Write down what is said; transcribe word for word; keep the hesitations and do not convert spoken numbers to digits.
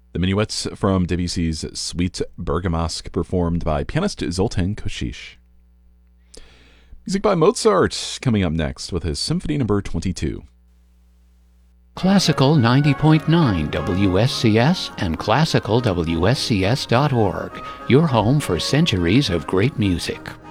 The minuets from Debussy's Suite Bergamasque, performed by pianist Zoltan Koshish. Music by Mozart coming up next with his Symphony Number twenty-two. Classical ninety point nine W S C S and classical W S C S dot org, your home for centuries of great music.